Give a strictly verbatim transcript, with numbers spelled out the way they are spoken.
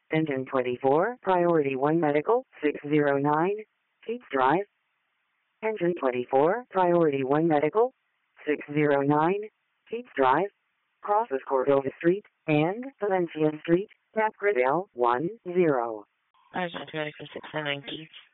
Engine twenty-four, Priority one Medical, six zero nine, Keats Drive. Engine twenty-four, Priority one Medical, six zero nine, Keats Drive. Crosses Cordova Street and Valencia Street, Tapgridale one zero. Engine twenty-four, six zero nine, Keats.